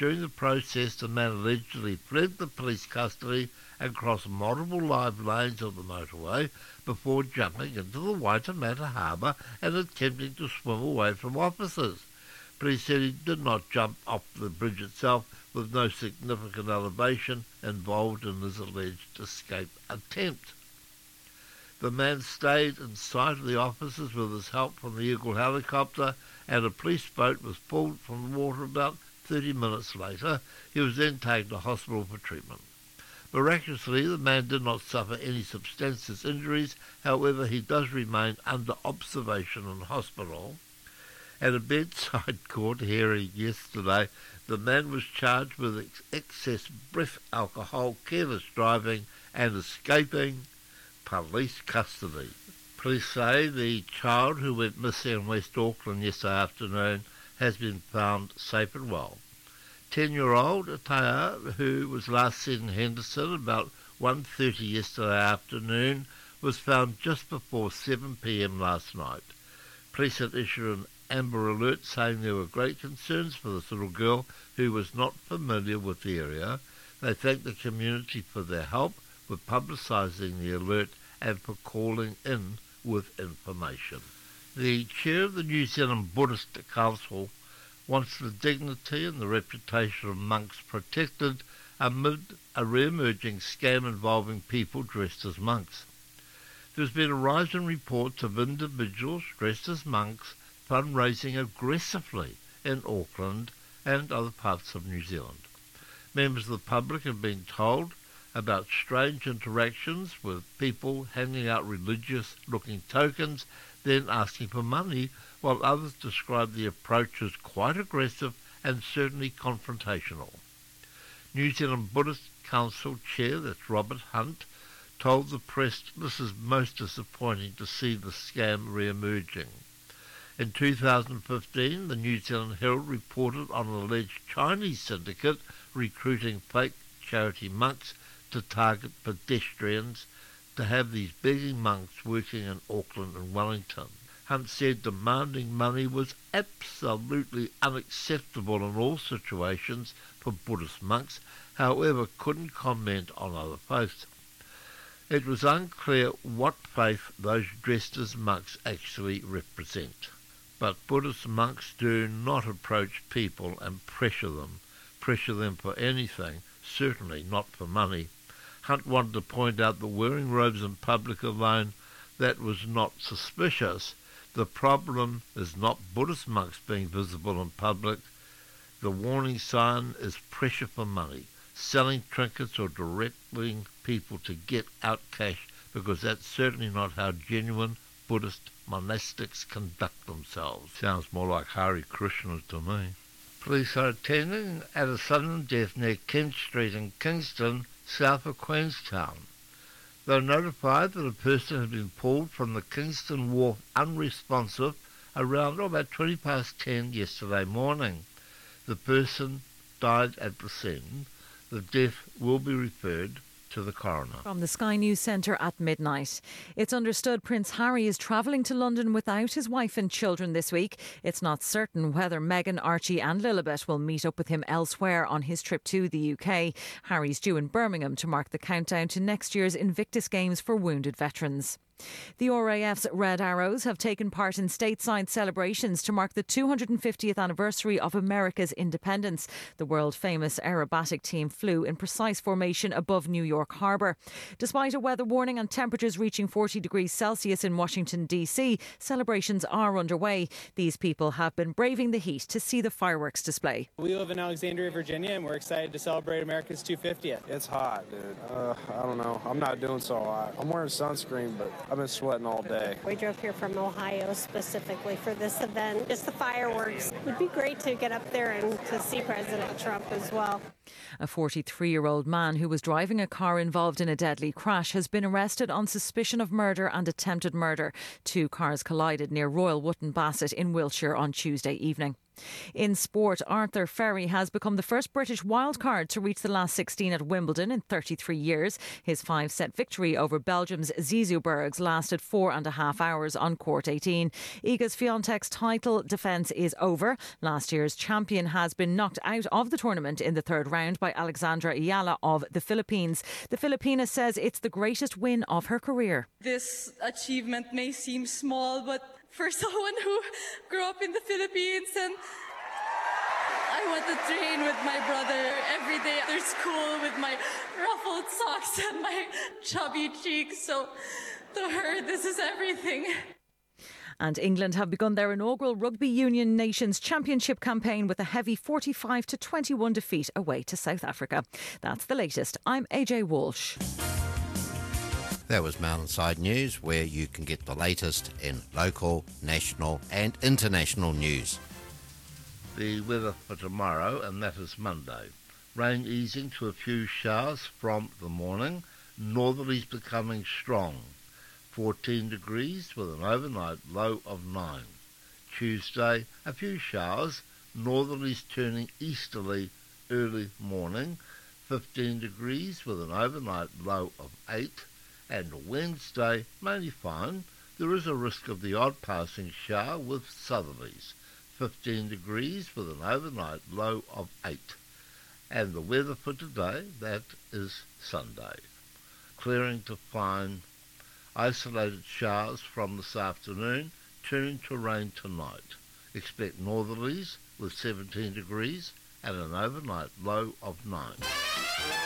during the process the man allegedly fled the police custody and crossed multiple live lanes of the motorway before jumping into the Waitemata harbour and attempting to swim away from officers. Police said he did not jump off the bridge itself, with no significant elevation involved in his alleged escape attempt. The man stayed in sight of the officers with his help from the Eagle helicopter, and a police boat was pulled from the water about 30 minutes later. He was then taken to hospital for treatment. Miraculously, the man did not suffer any substantial injuries. However, he does remain under observation in hospital. At a bedside court hearing yesterday, the man was charged with excess breath alcohol, careless driving and escaping police custody. Police say the child who went missing in West Auckland yesterday afternoon has been found safe and well. 10-year-old Atea, who was last seen in Henderson about 1:30 yesterday afternoon, was found just before 7 p.m. last night. Police had issued an Amber Alert saying there were great concerns for this little girl who was not familiar with the area. They thanked the community for their help with publicising the alert and for calling in with information. The chair of the New Zealand Buddhist Council wants the dignity and the reputation of monks protected amid a re-emerging scam involving people dressed as monks. There's been a rise in reports of individuals dressed as monks fundraising aggressively in Auckland and other parts of New Zealand. Members of the public have been told about strange interactions with people handing out religious-looking tokens, then asking for money, while others describe the approach as quite aggressive and certainly confrontational. New Zealand Buddhist Council Chair, that's Robert Hunt, told the press this is most disappointing to see the scam re-emerging. In 2015, the New Zealand Herald reported on an alleged Chinese syndicate recruiting fake charity monks to target pedestrians, to have these begging monks working in Auckland and Wellington. Hunt said demanding money was absolutely unacceptable in all situations for Buddhist monks, however couldn't comment on other posts. It was unclear what faith those dressed as monks actually represent. But Buddhist monks do not approach people and pressure them for anything, certainly not for money. Hunt wanted to point out that wearing robes in public alone, that was not suspicious. The problem is not Buddhist monks being visible in public. The warning sign is pressure for money, selling trinkets or directing people to get out cash, because that's certainly not how genuine Buddhist monastics conduct themselves. Sounds more like Hare Krishna to me. Police are attending at a sudden death near Kent Street in Kingston, south of Queenstown. They were notified that a person had been pulled from the Kingston Wharf unresponsive around about 10:20 yesterday morning. The person died at the scene. The death will be referred to the coroner. From the Sky News Centre at midnight. It's understood Prince Harry is travelling to London without his wife and children this week. It's not certain whether Meghan, Archie and Lilibet will meet up with him elsewhere on his trip to the UK. Harry's due in Birmingham to mark the countdown to next year's Invictus Games for wounded veterans. The RAF's Red Arrows have taken part in stateside celebrations to mark the 250th anniversary of America's independence. The world-famous aerobatic team flew in precise formation above New York Harbour. Despite a weather warning and temperatures reaching 40 degrees Celsius in Washington, D.C., celebrations are underway. These people have been braving the heat to see the fireworks display. We live in Alexandria, Virginia, and we're excited to celebrate America's 250th. It's hot, dude. I don't know. I'm not doing so hot. I'm wearing sunscreen, but I've been sweating all day. We drove here from Ohio specifically for this event. Just the fireworks. It would be great to get up there and to see President Trump as well. A 43-year-old man who was driving a car involved in a deadly crash has been arrested on suspicion of murder and attempted murder. Two cars collided near Royal Wootton Bassett in Wiltshire on Tuesday evening. In sport, Arthur Ferry has become the first British wildcard to reach the last 16 at Wimbledon in 33 years. His 5-set victory over Belgium's Zizou Bergs lasted 4.5 hours on court 18. Iga Swiatek's title defence is over. Last year's champion has been knocked out of the tournament in the third round by Alexandra Ayala of the Philippines. The Filipina says it's the greatest win of her career. This achievement may seem small, but for someone who grew up in the Philippines, and I went to train with my brother every day after school with my ruffled socks and my chubby cheeks. So to her, this is everything. And England have begun their inaugural Rugby Union Nations Championship campaign with a heavy 45-21 defeat away to South Africa. That's the latest. I'm AJ Walsh. That was Mountainside News, where you can get the latest in local, national and international news. The weather for tomorrow, and that is Monday. Rain easing to a few showers from the morning. Northerlies becoming strong. 14 degrees with an overnight low of 9. Tuesday, a few showers. Northerlies turning easterly early morning. 15 degrees with an overnight low of 8. And Wednesday, mainly fine. There is a risk of the odd passing shower with southerlies. 15 degrees with an overnight low of 8. And the weather for today, that is Sunday. Clearing to fine, isolated showers from this afternoon, turning to rain tonight. Expect northerlies with 17 degrees and an overnight low of 9.